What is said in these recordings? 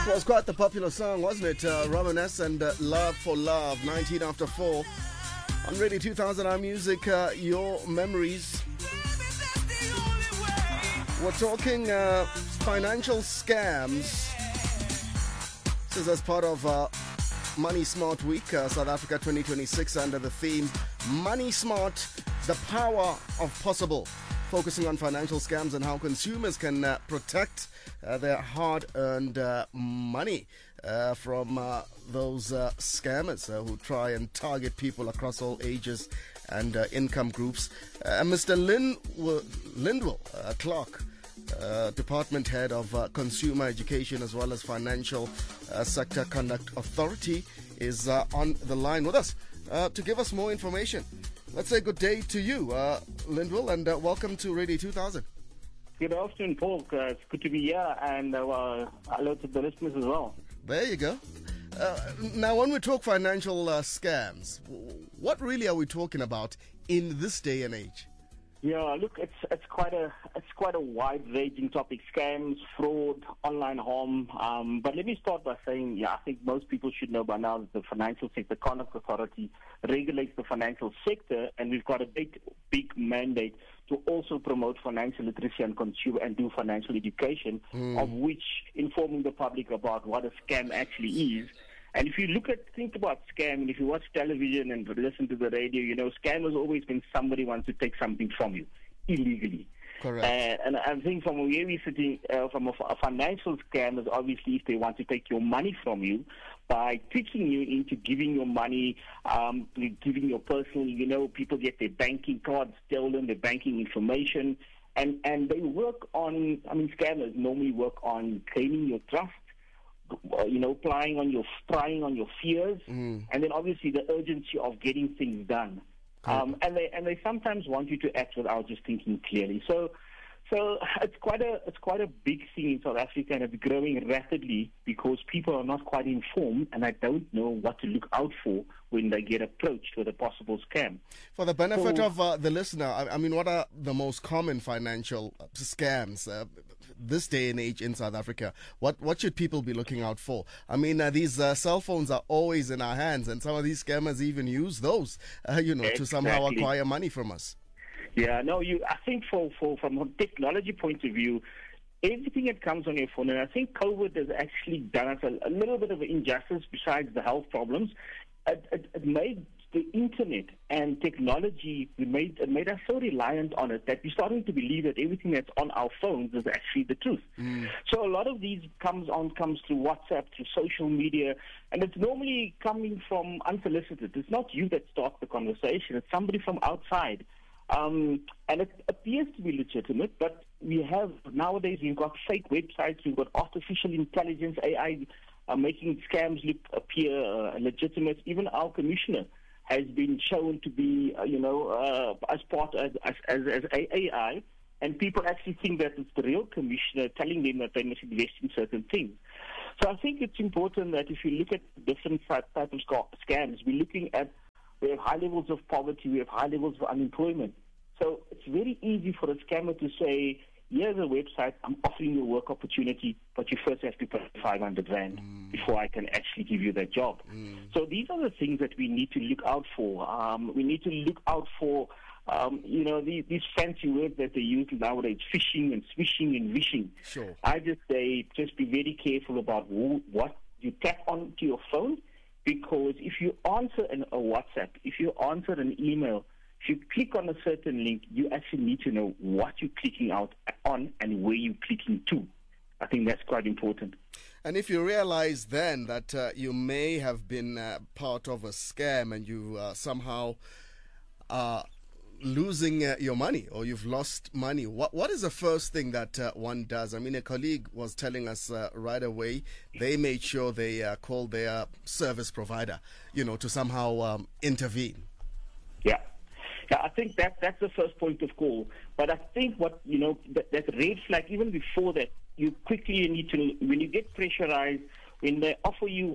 It was quite the popular song, wasn't it? Robin S. and Love for Love, 19 after 4. On Radio 2000, our music, your memories. We're talking financial scams. This is as part of Money Smart Week, South Africa 2026, under the theme Money Smart, the power of possible. Focusing on financial scams and how consumers can protect their hard-earned money from those scammers who try and target people across all ages and income groups. Mr. Lindwell Clark, Department Head of Consumer Education as well as Financial Sector Conduct Authority, is on the line with us to give us more information. Let's say good day to you, Lindwell, and welcome to Radio 2000. Good afternoon, Paul. It's good to be here, and hello to the listeners as well. There you go. Now, when we talk financial scams, what really are we talking about in this day and age? Yeah, look, it's quite a wide-ranging topic: scams, fraud, online harm. But let me start by saying, I think most people should know by now that the Financial Sector Conduct Authority regulates the financial sector, and we've got a big mandate to also promote financial literacy and consumer and do financial education, of which informing the public about what a scam actually is. And if you think about scam, and if you watch television and listen to the radio, scam has always been somebody wants to take something from you illegally. Correct. And I think from where we're sitting, from a financial scam is obviously if they want to take your money from you by tricking you into giving your money, giving your personal, people get their banking cards stolen, their banking information, and they work on, scammers normally work on gaining your trust, prying on your fears, and then obviously the urgency of getting things done. And they sometimes want you to act without just thinking clearly. So it's quite a big thing in South Africa, and it's growing rapidly because people are not quite informed, and I don't know what to look out for when they get approached with a possible scam. For the benefit of the listener, what are the most common financial scams this day and age in South Africa? What should people be looking out for? These cell phones are always in our hands, and some of these scammers even use those, to somehow acquire money from us. Yeah, no, I think from a technology point of view, everything that comes on your phone, and I think COVID has actually done us a little bit of an injustice besides the health problems. It made the internet and technology, it made us so reliant on it that we're starting to believe that everything that's on our phones is actually the truth. So a lot of these comes through WhatsApp, through social media, and it's normally coming from unsolicited. It's not you that starts the conversation, it's somebody from outside. And it appears to be legitimate, but nowadays we've got fake websites, we've got artificial intelligence, AI making scams appear legitimate. Even our commissioner has been shown to be, as part as AI, and people actually think that it's the real commissioner telling them that they must invest in certain things. So I think it's important that if you look at different type of scams, we have high levels of poverty, we have high levels of unemployment. So it's very easy for a scammer to say, here's a website, I'm offering you a work opportunity, but you first have to pay 500 Rand before I can actually give you that job. So these are the things that we need to look out for. We need to look out for, these fancy words that they use nowadays, phishing and swishing and wishing. Sure. I just say, just be very careful about what you tap onto your phone, because if you answer a WhatsApp, if you answer an email, if you click on a certain link, you actually need to know what you're clicking out on and where you're clicking to. I think that's quite important. And if you realize then that you may have been part of a scam and you somehow are losing your money, or you've lost money, what is the first thing that one does? A colleague was telling us right away they made sure they called their service provider, to somehow intervene. Yeah, I think that's the first point of call. But I think that red flag, even before that, you quickly need to, when you get pressurized, when they offer you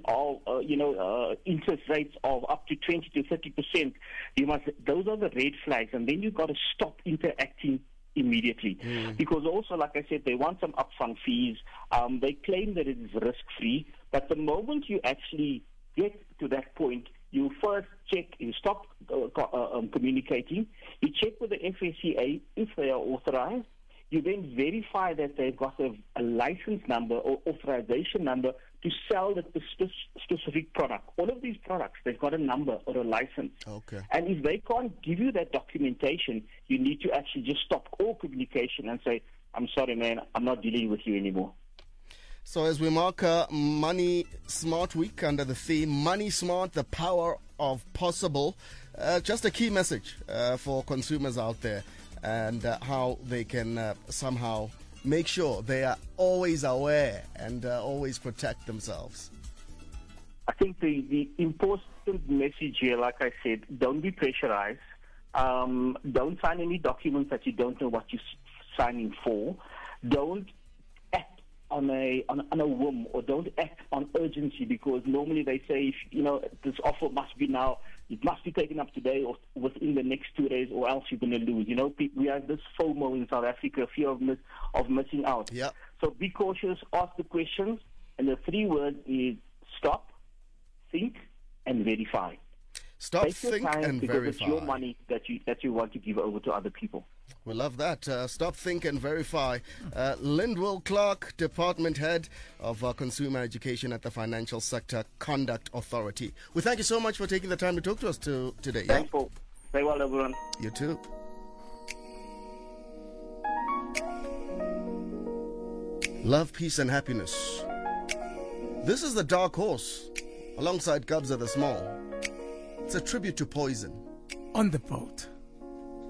interest rates of up to 20 to 30%, those are the red flags, and then you've got to stop interacting immediately. Because also, like I said, they want some upfront fees. They claim that it is risk-free. But the moment you actually get to that point, you first check, you stop communicating, you check with the FSCA if they are authorized, you then verify that they've got a license number or authorization number to sell the specific product. All of these products, they've got a number or a license. Okay. And if they can't give you that documentation, you need to actually just stop all communication and say, I'm sorry, man, I'm not dealing with you anymore. So as we mark Money Smart Week under the theme Money Smart, the power of possible, just a key message for consumers out there and how they can somehow make sure they are always aware and always protect themselves. I think the important message here, like I said, don't be pressurized. Don't sign any documents that you don't know what you're signing for. Don't act on a whim, or don't act on urgency, because normally they say, this offer must be now, it must be taken up today or within the next 2 days, or else you're going to lose. We have this FOMO in South Africa, fear of missing out. Yep. So be cautious, ask the questions, and the 3 words is stop, think, and verify. Stop, Take your think, time, and because verify. It's your money that you want to give over to other people. We love that. Stop, think, and verify. Lindwell Clark, Department Head of Consumer Education at the Financial Sector Conduct Authority. We thank you so much for taking the time to talk to us today. Thanks, Paul. Stay well, everyone. You too. Love, peace, and happiness. This is the Dark Horse, alongside Gabza the Small. It's a tribute to Poison. On the boat.